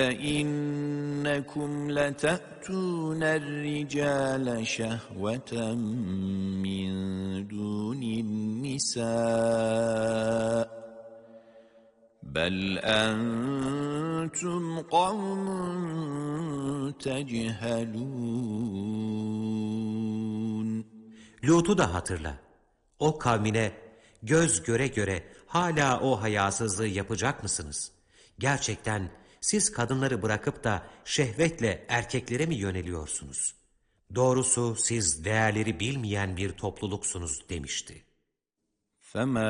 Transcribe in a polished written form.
أَإِنَّكُمْ لَتَأْتُونَ الرِّجَالَ شَهْوَةً مِّن دُونِ النِّسَاءِ بَلْ أَنْتُمْ قَوْمٌ تَجْهَلُونَ. Lut'u da hatırla. O kavmine göz göre göre hala o hayasızlığı yapacak mısınız? Gerçekten siz kadınları bırakıp da şehvetle erkeklere mi yöneliyorsunuz? Doğrusu siz değerleri bilmeyen bir topluluksunuz demişti. فَمَا